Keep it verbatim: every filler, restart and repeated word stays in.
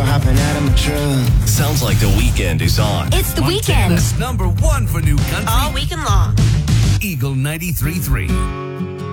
hopping out of my truck. Sounds like the weekend is on. It's the weekend. Montana's number one for new country. All weekend long. Eagle ninety-three point three.